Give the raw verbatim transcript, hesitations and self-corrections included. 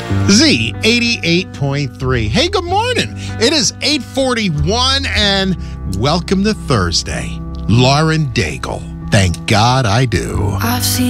Z eighty-eight point three. Hey, good morning. It is eight forty-one and welcome to Thursday. Lauren Daigle. Thank God I do. I've seen